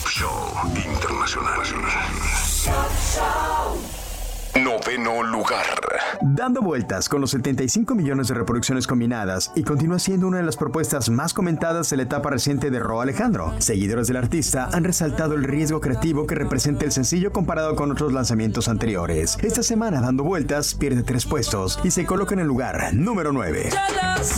Show Internacional. Noveno lugar. Dando vueltas con los 75 millones de reproducciones combinadas y continúa siendo una de las propuestas más comentadas en la etapa reciente de Rauw Alejandro. Seguidores del artista han resaltado el riesgo creativo que representa el sencillo comparado con otros lanzamientos anteriores. Esta semana, Dando Vueltas pierde 3 puestos y se coloca en el lugar número 9. Yo lo